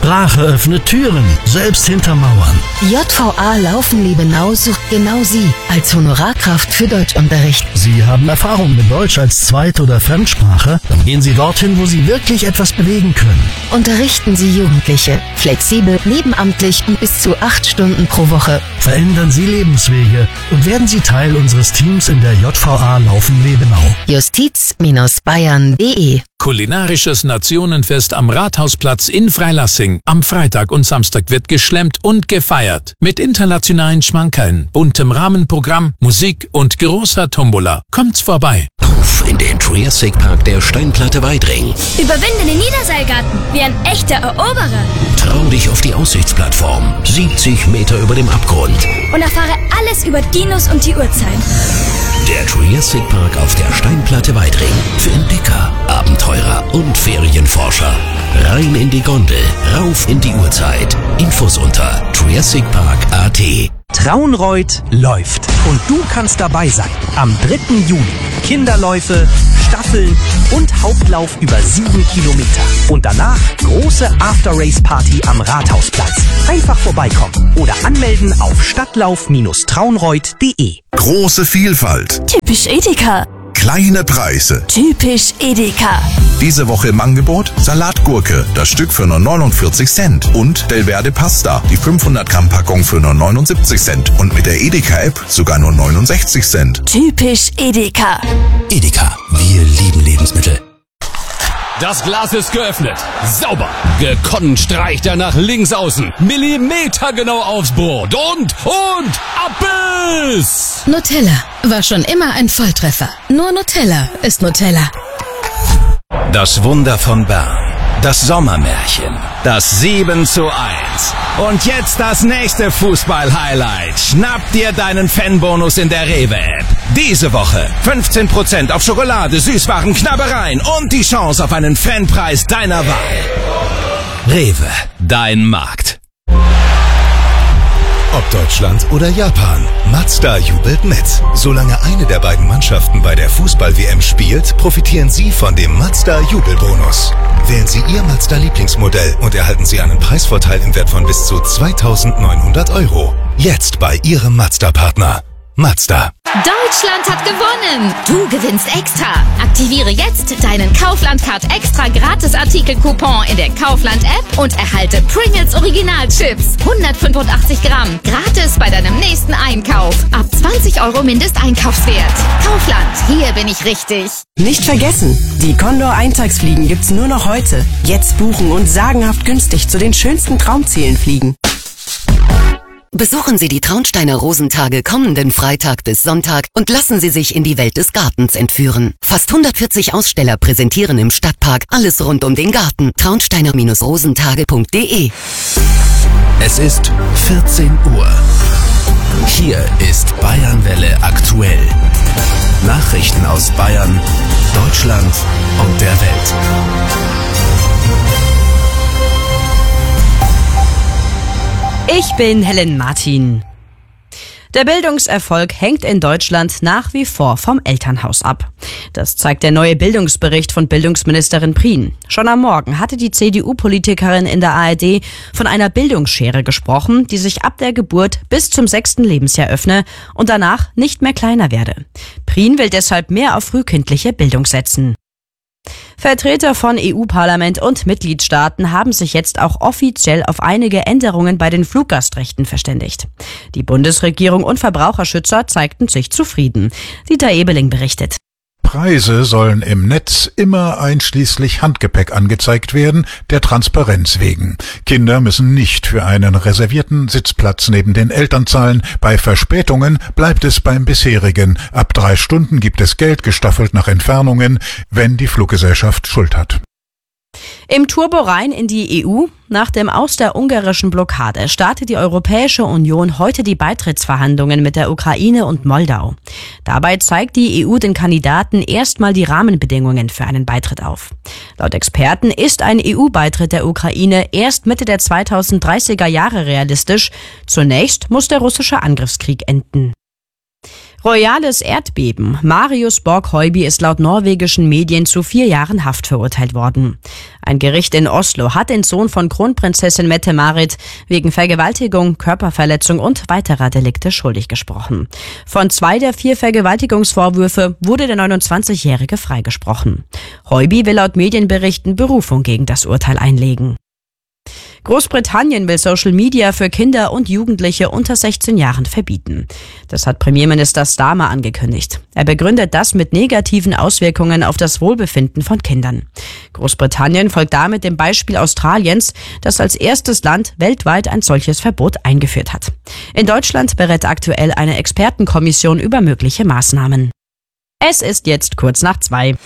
Sprache öffnet Türen, selbst hinter Mauern. JVA Laufen-Liebenau sucht genau Sie als Honorarkraft für Deutschunterricht. Sie haben Erfahrung mit Deutsch als Zweit- oder Fremdsprache? Dann gehen Sie dorthin, wo Sie wirklich etwas bewegen können. Unterrichten Sie Jugendliche. Flexibel, nebenamtlich und bis zu 8 Stunden pro Woche. Verändern Sie Lebenswege und werden Sie Teil unseres Teams in der JVA Laufen-Liebenau. Justiz-Bayern.de Kulinarisches Nationenfest am Rathausplatz in Freilassing. Am Freitag und Samstag wird geschlemmt und gefeiert. Mit internationalen Schmankerln, buntem Rahmenprogramm, Musik und großer Tombola. Kommt's vorbei. Auf in den Triassic Park der Steinplatte Weidring. Überwinde den Niederseilgarten wie ein echter Eroberer. Trau dich auf die Aussichtsplattform. 70 Meter über dem Abgrund. Und erfahre alles über Dinos und die Uhrzeit. Der Triassic Park auf der Steinplatte Weidring. Für Entdecker, Abenteurer und Ferienforscher. Rein in die Gondel, rauf in die Uhrzeit. Infos unter triassicpark.at. Traunreut läuft und du kannst dabei sein. Am 3. Juni. Kinderläufe, Staffeln und Hauptlauf über 7 Kilometer. Und danach große After-Race-Party am Rathausplatz. Einfach vorbeikommen oder anmelden auf stadtlauf-traunreut.de. Große Vielfalt. Typisch Edeka. Kleine Preise. Typisch Edeka. Diese Woche im Angebot Salatgurke, das Stück für nur 49 Cent. Und Delverde Pasta, die 500 Gramm Packung für nur 79 Cent. Und mit der Edeka-App sogar nur 69 Cent. Typisch Edeka. Edeka, wir lieben Lebensmittel. Das Glas ist geöffnet. Sauber. Gekonnt streicht er nach links außen. Millimetergenau aufs Brot. Und Abbiss! Nutella war schon immer ein Volltreffer. Nur Nutella ist Nutella. Das Wunder von Bern. Das Sommermärchen. Das 7:1. Und jetzt das nächste Fußball-Highlight. Schnapp dir deinen Fanbonus in der Rewe-App. Diese Woche 15% auf Schokolade, Süßwaren, Knabbereien und die Chance auf einen Fanpreis deiner Wahl. Rewe, dein Markt. Ob Deutschland oder Japan, Mazda jubelt mit. Solange eine der beiden Mannschaften bei der Fußball-WM spielt, profitieren Sie von dem Mazda-Jubelbonus. Wählen Sie Ihr Mazda-Lieblingsmodell und erhalten Sie einen Preisvorteil im Wert von bis zu 2.900 €. Jetzt bei Ihrem Mazda-Partner. Mazda. Deutschland hat gewonnen! Du gewinnst extra! Aktiviere jetzt deinen Kaufland-Card extra Gratis-Artikel-Coupon in der Kaufland-App und erhalte Pringles Original-Chips. 185 Gramm. Gratis bei deinem nächsten Einkauf. Ab 20 € Mindesteinkaufswert. Kaufland, hier bin ich richtig. Nicht vergessen, die Condor Eintagsfliegen gibt's nur noch heute. Jetzt buchen und sagenhaft günstig zu den schönsten Traumzielen fliegen. Besuchen Sie die Traunsteiner Rosentage kommenden Freitag bis Sonntag und lassen Sie sich in die Welt des Gartens entführen. Fast 140 Aussteller präsentieren im Stadtpark alles rund um den Garten. traunsteiner-rosentage.de. Es ist 14 Uhr. Hier ist Bayernwelle aktuell. Nachrichten aus Bayern, Deutschland und der Welt. Ich bin Helen Martin. Der Bildungserfolg hängt in Deutschland nach wie vor vom Elternhaus ab. Das zeigt der neue Bildungsbericht von Bildungsministerin Prien. Schon am Morgen hatte die CDU-Politikerin in der ARD von einer Bildungsschere gesprochen, die sich ab der Geburt bis zum 6. Lebensjahr öffne und danach nicht mehr kleiner werde. Prien will deshalb mehr auf frühkindliche Bildung setzen. Vertreter von EU-Parlament und Mitgliedstaaten haben sich jetzt auch offiziell auf einige Änderungen bei den Fluggastrechten verständigt. Die Bundesregierung und Verbraucherschützer zeigten sich zufrieden. Dieter Ebeling berichtet. Preise sollen im Netz immer einschließlich Handgepäck angezeigt werden, der Transparenz wegen. Kinder müssen nicht für einen reservierten Sitzplatz neben den Eltern zahlen. Bei Verspätungen bleibt es beim bisherigen. Ab 3 Stunden gibt es Geld gestaffelt nach Entfernungen, wenn die Fluggesellschaft Schuld hat. Im Turbo rein in die EU. Nach dem Aus der ungarischen Blockade startet die Europäische Union heute die Beitrittsverhandlungen mit der Ukraine und Moldau. Dabei zeigt die EU den Kandidaten erstmal die Rahmenbedingungen für einen Beitritt auf. Laut Experten ist ein EU-Beitritt der Ukraine erst Mitte der 2030er Jahre realistisch. Zunächst muss der russische Angriffskrieg enden. Royales Erdbeben. Marius Borg-Høiby ist laut norwegischen Medien zu 4 Jahren Haft verurteilt worden. Ein Gericht in Oslo hat den Sohn von Kronprinzessin Mette-Marit wegen Vergewaltigung, Körperverletzung und weiterer Delikte schuldig gesprochen. Von 2 der 4 Vergewaltigungsvorwürfe wurde der 29-Jährige freigesprochen. Høiby will laut Medienberichten Berufung gegen das Urteil einlegen. Großbritannien will Social Media für Kinder und Jugendliche unter 16 Jahren verbieten. Das hat Premierminister Starmer angekündigt. Er begründet das mit negativen Auswirkungen auf das Wohlbefinden von Kindern. Großbritannien folgt damit dem Beispiel Australiens, das als erstes Land weltweit ein solches Verbot eingeführt hat. In Deutschland berät aktuell eine Expertenkommission über mögliche Maßnahmen. Es ist jetzt kurz nach 2.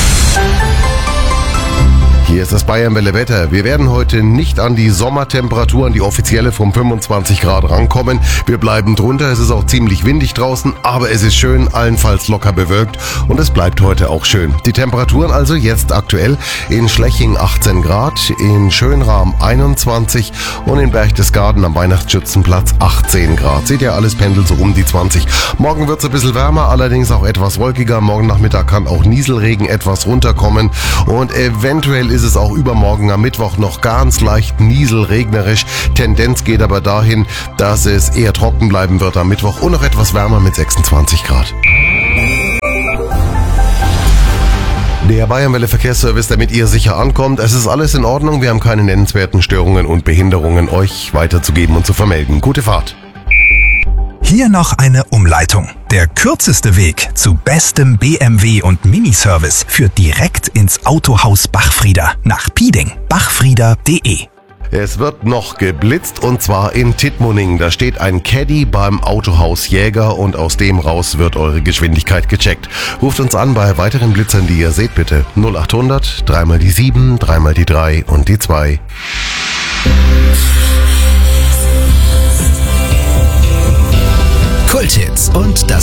Hier ist das Bayern-Welle-Wetter. Wir werden heute nicht an die Sommertemperatur, an die offizielle von 25 Grad rankommen. Wir bleiben drunter. Es ist auch ziemlich windig draußen, aber es ist schön, allenfalls locker bewölkt und es bleibt heute auch schön. Die Temperaturen also jetzt aktuell in Schleching 18 Grad, in Schönrahm 21 und in Berchtesgaden am Weihnachtsschützenplatz 18 Grad. Seht ihr, alles pendelt so um die 20. Morgen wird es ein bisschen wärmer, allerdings auch etwas wolkiger. Morgen Nachmittag kann auch Nieselregen etwas runterkommen und eventuell ist es auch übermorgen am Mittwoch noch ganz leicht nieselregnerisch. Tendenz geht aber dahin, dass es eher trocken bleiben wird am Mittwoch und noch etwas wärmer mit 26 Grad. Der Bayern-Welle Verkehrsservice, damit ihr sicher ankommt. Es ist alles in Ordnung. Wir haben keine nennenswerten Störungen und Behinderungen euch weiterzugeben und zu vermelden. Gute Fahrt. Hier noch eine Umleitung. Der kürzeste Weg zu bestem BMW und Miniservice führt direkt ins Autohaus Bachfrieder nach Pieding. Bachfrieder.de. Es wird noch geblitzt und zwar in Tittmoning. Da steht ein Caddy beim Autohaus Jäger und aus dem raus wird eure Geschwindigkeit gecheckt. Ruft uns an bei weiteren Blitzern, die ihr seht, bitte. 0800 3 mal die 7, 3 mal die 3 und die 2. Kulthits und das